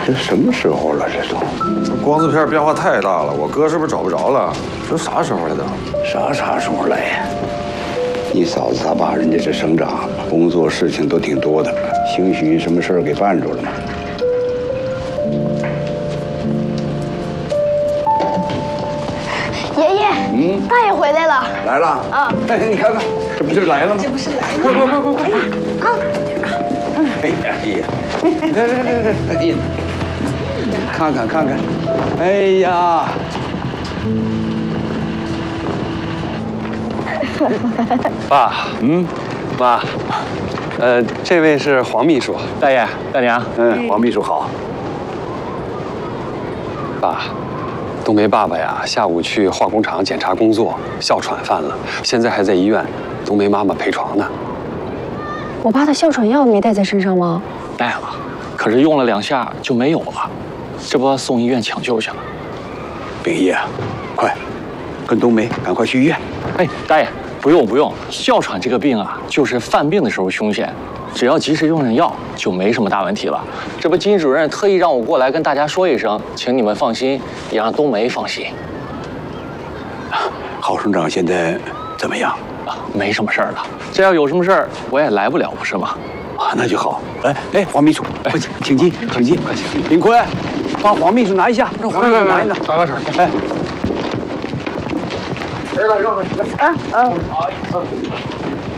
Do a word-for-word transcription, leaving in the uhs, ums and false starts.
这什么时候了？这都光字片变化太大了，我哥是不是找不着了？这啥时候来的？ 啥啥时候来呀？你嫂子她爸人家这省长，工作事情都挺多的，兴许什么事儿给办住了吗？ 爷爷，嗯，大爷回来了。 来了啊！ 哎，你看看，这不就来了吗？ 这不是来了？ 快快快快快！ 啊！ 哎呀哎呀！来来来来，哎呀！看看看看，哎呀！ 爸，嗯，妈，呃，这位是黄秘书， 大爷、大娘， 嗯，黄秘书好。 爸，冬梅爸爸呀，下午去化工厂检查工作，哮喘犯了，现在还在医院，冬梅妈妈陪床呢。 我爸的哮喘药没带在身上吗？ 带了，可是用了两下就没有了，这不送医院抢救去了。 秉义啊，快，跟冬梅赶快去医院。 哎，大爷，不用不用，哮喘这个病啊，就是犯病的时候凶险，只要及时用上药，就没什么大问题了。这不，金主任特意让我过来跟大家说一声，请你们放心，也让冬梅放心。 郝省长现在怎么样？ 啊，没什么事儿了。这要有什么事儿，我也来不了，不是吗？ 啊，那就好。哎哎，黄秘书，快请请进，请进，快请。林坤，帮黄秘书拿一下，让黄秘书拿一拿。 打个手。 哎。 来来，让开，来。 啊啊！